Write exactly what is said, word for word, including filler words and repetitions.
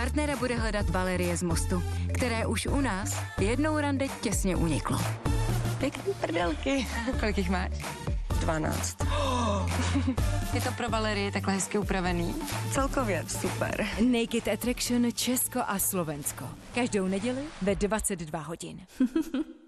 Partnera bude hledat Valerie z Mostu, které už u nás jednou rande těsně uniklo. Pěkný prdelky. Kolik jich máš? dvanáct. Je to pro Valerii takhle hezky upravený? Celkově super. Naked Attraction Česko a Slovensko. Každou neděli ve dvacet dva hodin.